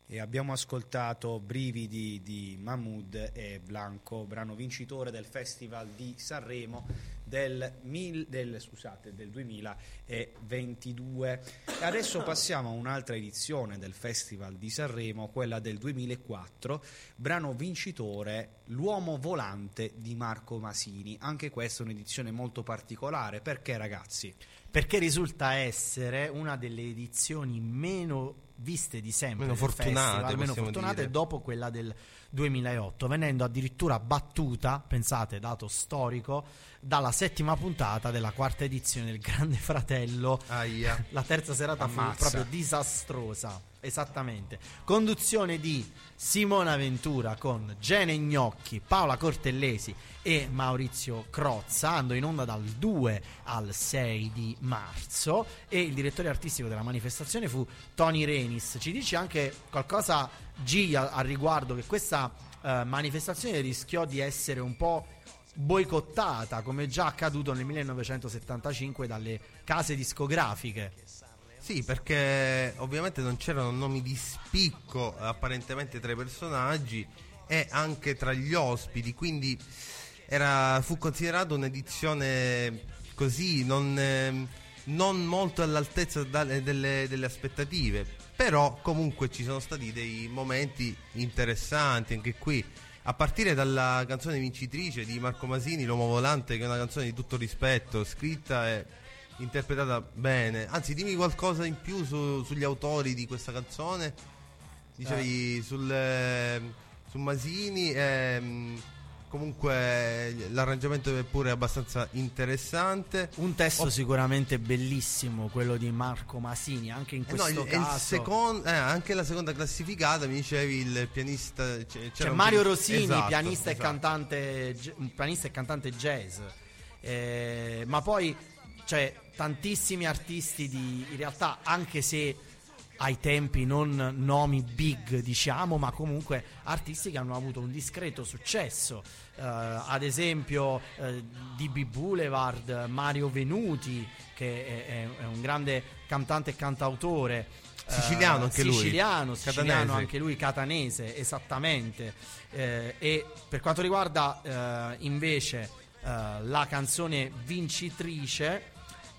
E abbiamo ascoltato Brividi di Mahmood e Blanco, brano vincitore del Festival di Sanremo del 2022. E adesso passiamo a un'altra edizione del Festival di Sanremo, quella del 2004, brano vincitore L'uomo volante di Marco Masini. Anche questa è un'edizione molto particolare. Perché, ragazzi? Perché risulta essere una delle edizioni meno viste di sempre, meno fortunate dire, dopo quella del 2008, venendo addirittura battuta, pensate, dato storico, dalla 7ª puntata della 4ª edizione del Grande Fratello. Aia. La terza serata fu proprio disastrosa. Esattamente. Conduzione di Simona Ventura con Gene Gnocchi, Paola Cortellesi e Maurizio Crozza, andò in onda dal 2 al 6 di marzo, e il direttore artistico della manifestazione fu Tony Renis. Ci dice anche qualcosa, G, al riguardo, che questa manifestazione rischiò di essere un po' boicottata, come già accaduto nel 1975 dalle case discografiche. Sì, perché ovviamente non c'erano nomi di spicco apparentemente tra i personaggi e anche tra gli ospiti, quindi fu considerato un'edizione così non molto all'altezza delle aspettative. Però comunque ci sono stati dei momenti interessanti anche qui, a partire dalla canzone vincitrice di Marco Masini, L'uomo volante, che è una canzone di tutto rispetto, scritta e interpretata bene. Anzi, dimmi qualcosa in più sugli autori di questa canzone. Dicevi su Masini, comunque l'arrangiamento è pure abbastanza interessante. Un testo sicuramente bellissimo, quello di Marco Masini, anche in questo caso. Anche la seconda classificata, mi dicevi, il pianista, c'è Mario Rosini, esatto, pianista e cantante jazz, ma poi c'è tantissimi artisti in realtà, anche se ai tempi non nomi big, diciamo, ma comunque artisti che hanno avuto un discreto successo, ad esempio DB Boulevard, Mario Venuti, che è un grande cantante e cantautore, siciliano anche siciliano anche lui, catanese, esattamente. E per quanto riguarda invece la canzone vincitrice,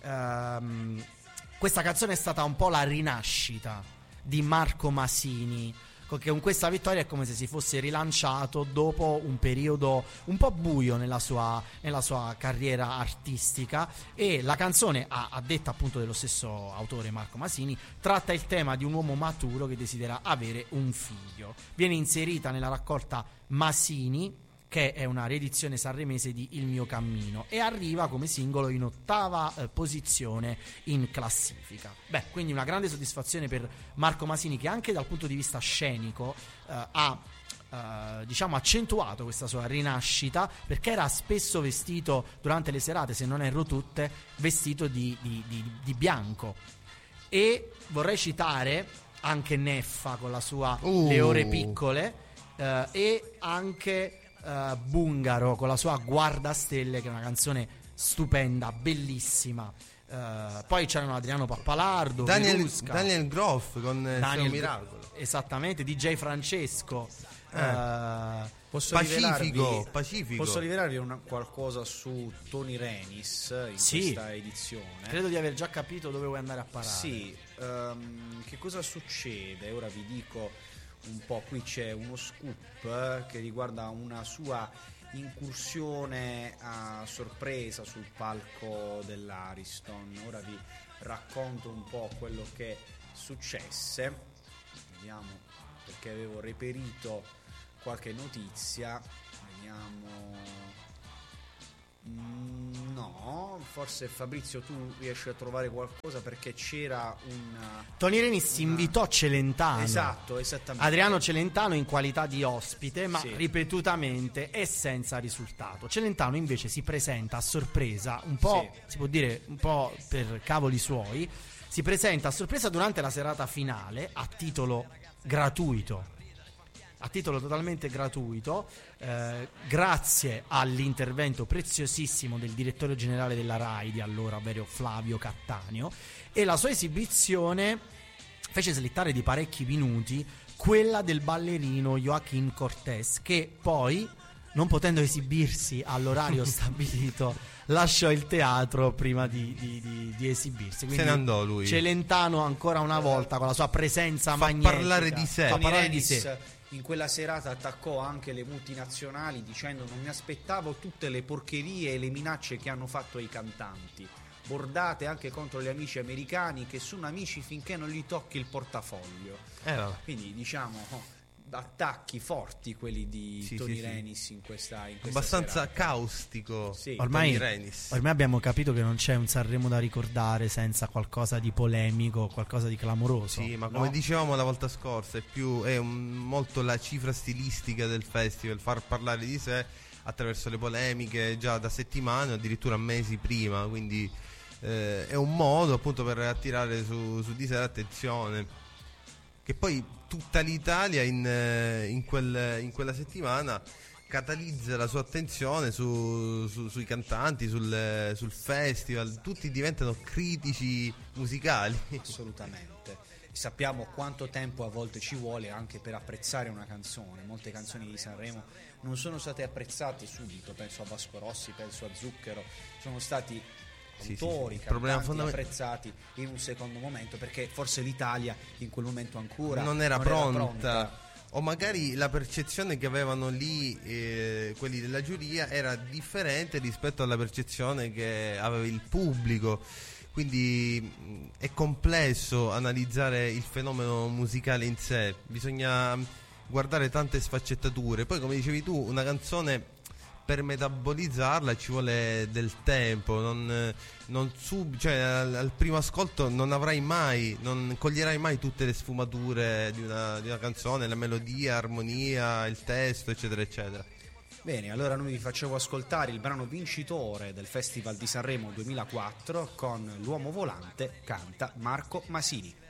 questa canzone è stata un po' la rinascita di Marco Masini, che con questa vittoria è come se si fosse rilanciato dopo un periodo un po' buio nella sua carriera artistica. E la canzone, a detta appunto dello stesso autore Marco Masini, tratta il tema di un uomo maturo che desidera avere un figlio. Viene inserita nella raccolta Masini, che è una riedizione sanremese di Il mio cammino, e arriva come singolo in 8ª posizione in classifica. Quindi una grande soddisfazione per Marco Masini, che anche dal punto di vista scenico ha accentuato questa sua rinascita, perché era spesso vestito durante le serate, se non erro tutte, vestito di bianco. E vorrei citare anche Neffa con la sua Le ore piccole, e anche Bungaro con la sua Guardastelle, che è una canzone stupenda, bellissima. Poi c'erano Adriano Pappalardo, Daniel Groff con Sei Miracolo, esattamente, DJ Francesco. Pacifico. Posso rivelarvi qualcosa su Tony Renis in questa edizione? Credo di aver già capito dove vuoi andare a parare. Sì, che cosa succede? Ora vi dico un po'. Qui c'è uno scoop che riguarda una sua incursione a sorpresa sul palco dell'Ariston. Ora vi racconto un po' quello che successe. Vediamo, perché avevo reperito qualche notizia. Vediamo. No, forse Fabrizio tu riesci a trovare qualcosa, perché c'era Tony Renis invitò Celentano. Esatto, esattamente. Adriano Celentano in qualità di ospite, ma ripetutamente e senza risultato. Celentano invece si presenta a sorpresa, un po', si può dire, un po' per cavoli suoi, si presenta a sorpresa durante la serata finale a titolo gratuito. A titolo totalmente gratuito, grazie all'intervento preziosissimo del direttore generale della RAI di allora, ovvero Flavio Cattaneo, e la sua esibizione fece slittare di parecchi minuti quella del ballerino Joaquín Cortés, che poi, non potendo esibirsi all'orario stabilito, lasciò il teatro prima di esibirsi. Quindi se ne andò lui. Celentano ancora una volta con la sua presenza Fa magnetica parlare di sé. Fa parlare di Renis sé. in quella serata attaccò anche le multinazionali dicendo: non mi aspettavo tutte le porcherie e le minacce che hanno fatto ai cantanti, bordate anche contro gli amici americani che sono amici finché non gli tocchi il portafoglio. Vabbè. Quindi diciamo attacchi forti quelli di Sì, Tony sì, sì. Renis in questa Abbastanza serata. caustico. Sì. Ormai, Tony Renis. ormai abbiamo capito che non c'è un Sanremo da ricordare senza qualcosa di polemico, qualcosa di clamoroso. Sì, ma no? come dicevamo la volta scorsa, è molto la cifra stilistica del festival, far parlare di sé attraverso le polemiche già da settimane o addirittura mesi prima, quindi è un modo appunto per attirare su di sé l'attenzione. Che poi tutta l'Italia in quella settimana catalizza la sua attenzione sui cantanti, sul festival, tutti diventano critici musicali. Assolutamente. E sappiamo quanto tempo a volte ci vuole anche per apprezzare una canzone. Molte canzoni di Sanremo non sono state apprezzate subito, penso a Vasco Rossi, penso a Zucchero, sono stati Sì, autori, sì. Il problema cantanti apprezzati in un secondo momento, perché forse l'Italia in quel momento ancora non era pronta. O magari la percezione che avevano lì quelli della giuria era differente rispetto alla percezione che aveva il pubblico. Quindi è complesso analizzare il fenomeno musicale in sé, bisogna guardare tante sfaccettature. Poi, come dicevi tu, una canzone per metabolizzarla ci vuole del tempo, cioè al primo ascolto non coglierai mai tutte le sfumature di una canzone, la melodia, l'armonia, il testo, eccetera eccetera. Bene, allora noi vi facciamo ascoltare il brano vincitore del Festival di Sanremo 2004 con L'uomo volante, canta Marco Masini.